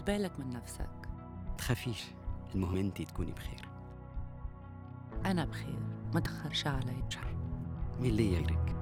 خد بالك من نفسك. تخافيش، المهم انتي تكوني بخير. أنا بخير، ما تخرش علي. مين ليا غيرك؟